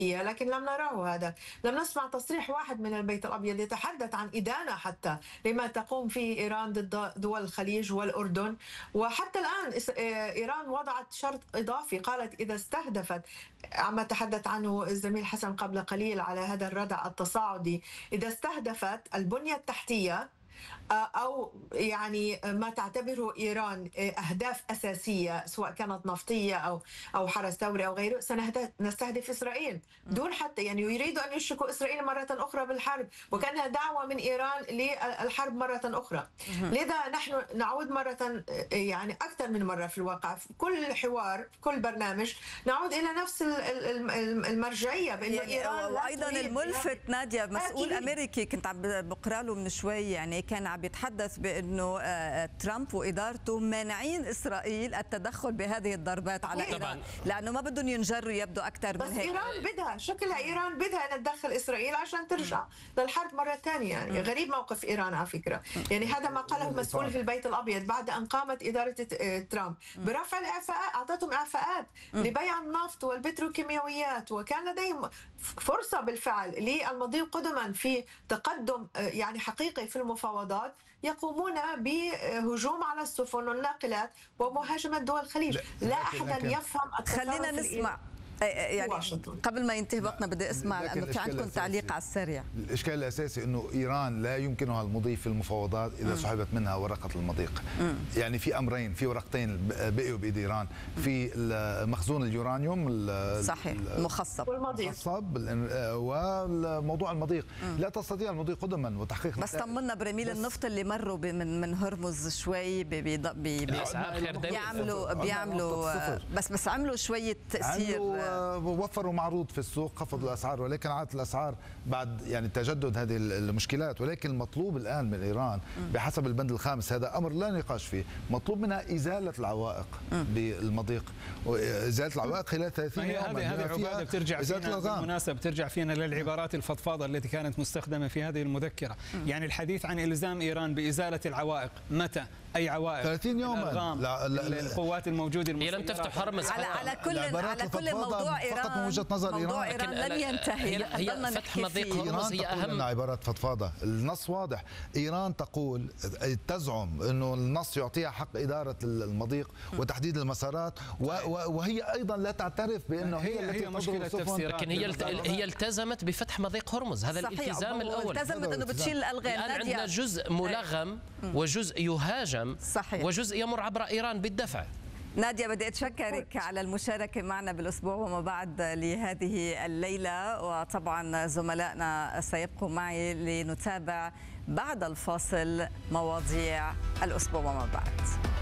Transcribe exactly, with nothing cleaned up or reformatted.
هي، لكن لم نراه هذا. لم نسمع تصريح واحد من البيت الأبيض يتحدث عن إدانة حتى لما تقوم فيه إيران ضد دول الخليج والأردن. وحتى الآن إيران وضعت شرط إضافي، قالت إذا استهدفت، عما تحدث عنه الزميل حسن قبل قليل على هذا الردع التصاعدي، إذا استهدفت البنية التحتية أو يعني ما تعتبره إيران أهداف أساسية سواء كانت نفطية أو أو حرس ثوري أو غيره، سنستهدف إسرائيل دون حتى يعني يريدوا أن يشركوا إسرائيل مرة أخرى بالحرب، وكانها دعوة من إيران للحرب مرة أخرى. لذا نحن نعود مرة يعني أكثر من مرة في الواقع في كل حوار في كل برنامج نعود إلى نفس المرجعية بأن يعني إيران. وأيضا الملفت نادية، مسؤول أمريكي كنت عم بقرأ له من شوي، يعني كان عم يتحدث بأنه ترامب وإدارته مانعين إسرائيل التدخل بهذه الضربات على إيران لأنه ما بدهم ينجروا يبدو أكثر من هيك. بس إيران بدها شكلها إيران بدها أن تدخل إسرائيل عشان ترجع للحرب مرة ثانية. يعني غريب موقف إيران على فكرة. يعني هذا ما قاله مسؤول في البيت الأبيض بعد أن قامت إدارة ترامب برفع الإعفاءات، أعطتهم إعفاءات لبيع النفط والبتروكيماويات، وكان لديهم فرصة بالفعل للمضي قدما في تقدم يعني حقيقي في المفاوضات، يقومون بهجوم على السفن والناقلات ومهاجمة دول الخليج. لا, لا أحد يفهم. خلينا نسمع يعني قبل ما ينتهي وقتنا بدي اسمع لانه في عندكم تعليق على السريع. الاشكال الاساسي انه ايران لا يمكنها المضي في المفاوضات اذا سحبت منها ورقه المضيق. مم. يعني في امرين، في ورقتين بقيوا بايد ايران، في مخزون اليورانيوم صحيح المخصب المخصب وموضوع المضيق. مم. لا تستطيع المضي قدما وتحقيق. بس طمنا برميل النفط اللي مروا من من هرمز شوي بي بي بي بيعملوا بيعملوا بس بس عملوا شويه تاثير، وفروا معروض في السوق، خفضوا الاسعار، ولكن عادت الاسعار بعد يعني تجدد هذه المشكلات. ولكن المطلوب الان من ايران بحسب البند الخامس، هذا امر لا نقاش فيه، مطلوب منها ازاله العوائق بالمضيق، وازاله العوائق خلال ثلاثين يوم. هذه هذه عباده بترجع فينا بالمناسبه بترجع فينا للعبارات الفضفاضه التي كانت مستخدمه في هذه المذكره. يعني الحديث عن الزام ايران بازاله العوائق، متى؟ اي عوائق؟ ثلاثين يوما. لا لا لا القوات الموجوده المسلحه لم تفتح هرمز على على كل على كل موضوع ايران، فقط من وجهه نظر موضوع ايران, إيران لن ينتهي. هي, هي فتح مضيق هرمز هي اهم عبارات فضفاضه. النص واضح. ايران تقول تزعم انه النص يعطيها حق اداره المضيق وتحديد المسارات، وهي ايضا لا تعترف بانه هي, هي التي مشكله التفسير. لكن هي هي التزمت بفتح مضيق هرمز، هذا الالتزام الاول. التزمت انه بتشيل الالغام. الان عندنا جزء ملغم وجزء يهاجم صحيح. وجزء يمر عبر ايران بالدفع. نادية بدي أتشكرك على المشاركة معنا بالأسبوع وما بعد لهذه الليلة، وطبعا زملائنا سيبقوا معي لنتابع بعد الفاصل مواضيع الأسبوع وما بعد.